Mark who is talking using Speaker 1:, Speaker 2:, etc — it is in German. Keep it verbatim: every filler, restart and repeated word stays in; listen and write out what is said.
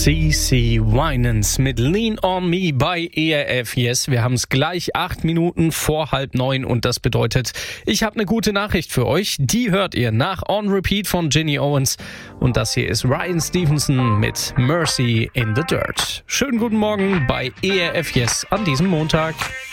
Speaker 1: C C Winans mit Lean on Me bei E R F Yes. Wir haben es gleich acht Minuten vor halb neun und das bedeutet, ich habe eine gute Nachricht für euch. Die hört ihr nach On Repeat von Ginny Owens und das hier ist Ryan Stevenson mit Mercy in the Dirt. Schönen guten Morgen bei E R F Yes an diesem Montag.